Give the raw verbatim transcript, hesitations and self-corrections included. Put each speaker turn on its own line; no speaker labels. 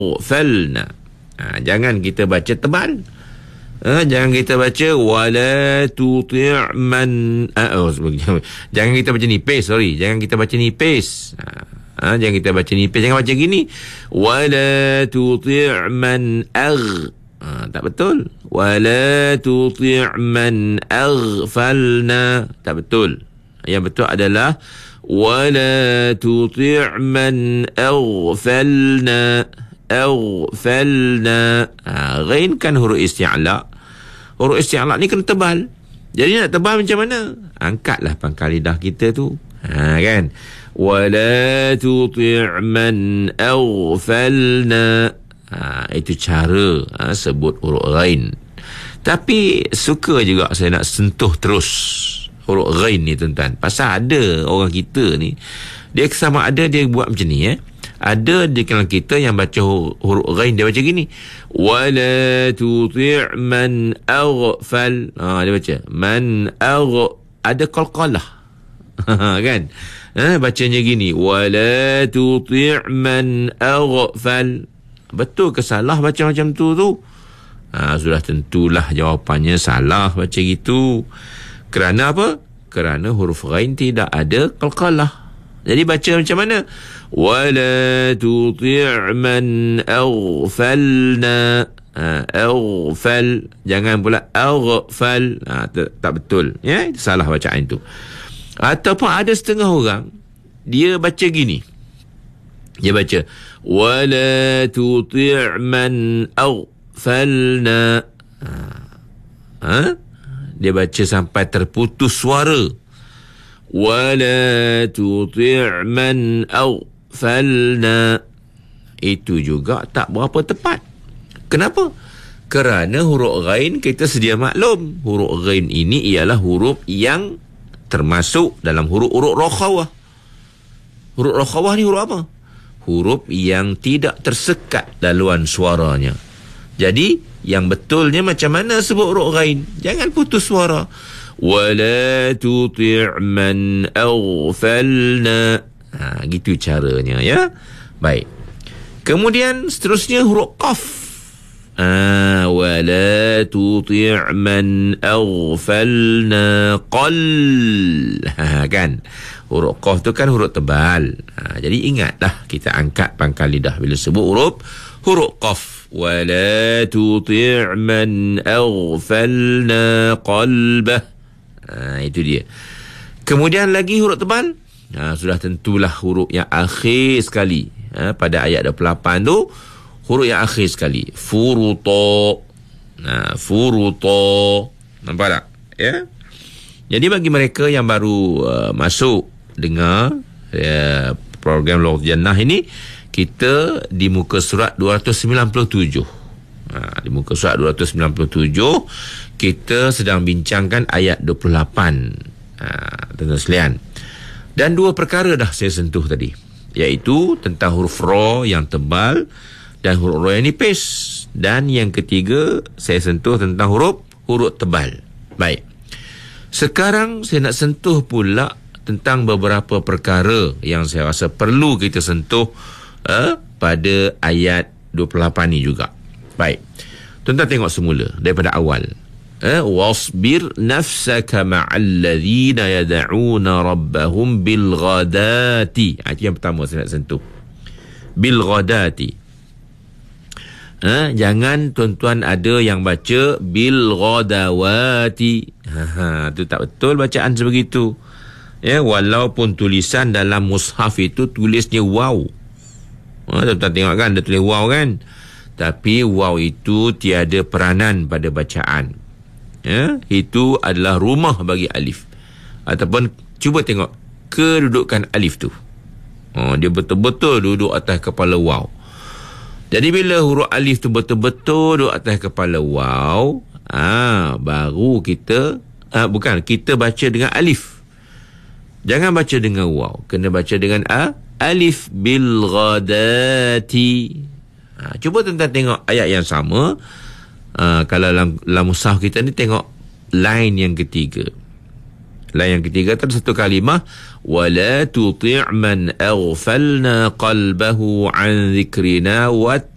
falna. Ha, jangan kita baca tebal. Ha, jangan kita baca wala tuti' man ah, oh, jangan kita baca nipis, sorry. Jangan kita baca nipis. Ha, ha, jangan kita baca nipis. Jangan baca gini. Wala tuti' man agh. Ha, tak betul. Wala tuti' man aghfalna. Tak betul. Yang betul adalah wala tuti' man aghfalna. Aghfalna. Ha, ghain kan huruf isti'la. Huruf isti'la ni kena tebal. Jadi nak tebal macam mana? Angkatlah pangkal lidah kita tu. Ha, kan? Wala tuti' man aghfalna. Ha, itu cara ha, sebut huruf ghain. Tapi suka juga saya nak sentuh terus huruf ghain ni tuan-tuan. Pasal ada orang kita ni, dia sama ada dia buat macam ni eh. Ada di kalangan kita yang baca huruf ghain, dia baca gini. Wala tuti' man aghfal. Ha, dia baca man agh, ada qalqalah. Kan? Ha, bacanya gini. Wala tuti' man aghfal. Betul ke salah baca macam tu tu? Ha, sudah tentulah jawapannya salah baca gitu. Kerana apa? Kerana huruf ghain tidak ada qalqalah. Jadi baca macam mana? Wala tuti' man aghfalna. Ha, aghfal. Jangan pula aghfal. Ha, tak, tak betul. Ya, itu salah bacaan tu. Ataupun ada setengah orang, dia baca gini. Dia baca wala tuti' man aghfalna. Ha. Ha? Dia baca sampai terputus suara. Wala tuti' man aghfalna. Itu juga tak berapa tepat. Kenapa? Kerana huruf ghain kita sedia maklum. Huruf ghain ini ialah huruf yang termasuk dalam huruf-huruf rokhawah. Huruf rokhawah ni huruf apa? Huruf yang tidak tersekat laluan suaranya. Jadi yang betulnya macam mana sebut huruf ghain? Jangan putus suara. Wala tuti' man aghfalna. Ha, gitu caranya ya. Baik. Kemudian seterusnya huruf qaf. Ah, wala tuti' man aghfalna qal. Ha, kan? Huruf qaf tu kan huruf tebal. Ha, jadi ingatlah kita angkat pangkal lidah bila sebut huruf huruf qaf. Wala tuti' man aghfalna qalbah. Ha, itu dia. Kemudian lagi huruf tebal. Ha, sudah tentulah huruf yang akhir sekali. Ha, pada ayat dua puluh lapan tu, huruf yang akhir sekali. Furuto. Ha, furuto. Nampak tak? Ya. Jadi bagi mereka yang baru uh, masuk dengar uh, program Lughat Jannah ini, kita di muka surat dua ratus sembilan puluh tujuh. Ha, di muka surat dua ratus sembilan puluh tujuh kita sedang bincangkan ayat dua puluh lapan. Ha, tuan-tuan sekalian. Dan dua perkara dah saya sentuh tadi, iaitu tentang huruf ra yang tebal dan huruf ra yang nipis. Dan yang ketiga saya sentuh tentang huruf huruf tebal. Baik. Sekarang saya nak sentuh pula tentang beberapa perkara yang saya rasa perlu kita sentuh eh, pada ayat dua puluh lapan ni juga. Baik. Tuan-tuan tengok semula daripada awal. Eh, wasbir nafsaka ma'al ladzina yad'una rabbahum bil ghadati. Itu yang pertama saya nak sentuh. Bil ghadati. Eh, jangan tuan-tuan ada yang baca bil ghadawati. Ha, ha, tu tak betul bacaan sebegitu. Ya, walaupun tulisan dalam mushaf itu tulisnya waw. Ha, tuan-tuan tengok kan, dia tulis waw kan. Tapi waw itu tiada peranan pada bacaan. Ya, itu adalah rumah bagi alif. Ataupun cuba tengok kedudukan alif tu. Oh, dia betul-betul duduk atas kepala waw. Jadi bila huruf alif tu betul-betul duduk atas kepala waw, ah, baru kita ah, bukan kita baca dengan alif. Jangan baca dengan waw, kena baca dengan a alif bil ghadati. Ah, cuba tuan-tuan tengok ayat yang sama. Uh, kalau dalam, dalam mushaf kita ni tengok line yang ketiga. Line yang ketiga tu satu kalimah, wala tuti' man aghfalna qalbahu an dhikrina wat